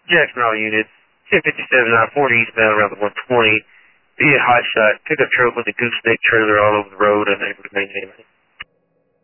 Jackson all units. 1057 I-40 eastbound around the 120. Be a hot shot. Pickup truck with a gooseneck trailer all over the road, unable to maintain it.